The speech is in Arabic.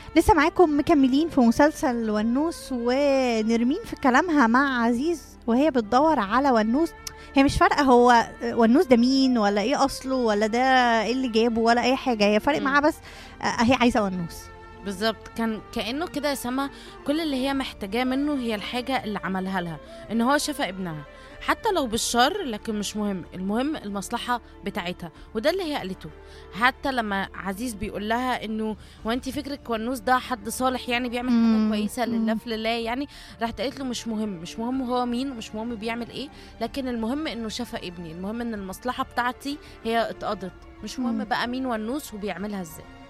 لسه معاكم مكملين في مسلسل ونوس، ونرمين في كلامها مع عزيز وهي بتدور على ونوس. هي مش فارقة هو ونوس ده مين ولا ايه اصله ولا ده ايه اللي جابه ولا اي حاجة، هي فارق مم. معاها بس هي عايزة ونوس. بالظبط، كأنه كده يا سما، كل اللي هي محتاجاه منه هي الحاجة اللي عملها لها، ان هو شفى ابنها حتى لو بالشر، لكن مش مهم، المهم المصلحة بتاعتها. وده اللي هي قالته. حتى لما عزيز بيقول لها انه وانت فكرك ونوس ده حد صالح يعني بيعمل حاجة كويسة لله في لله يعني، راحت قالت له مش مهم هو مين، ومش مهم بيعمل ايه، لكن المهم انه شفى ابني، المهم ان المصلحة بتاعتي هي اتقضت، مش مهم مم. بقى مين ونوس وبيعملها ازاي.